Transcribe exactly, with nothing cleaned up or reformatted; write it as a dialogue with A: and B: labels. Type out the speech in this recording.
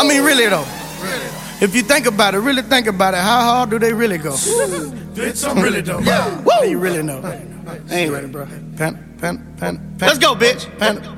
A: mean, really though. If you think about it, really think about it, how hard do they really go?
B: Bitch, I'm really dope.
A: Yeah. Woo! You really know. I ain't ready, bro. Pen, pen, pen, pen.
C: Let's go, bitch.
A: Pen.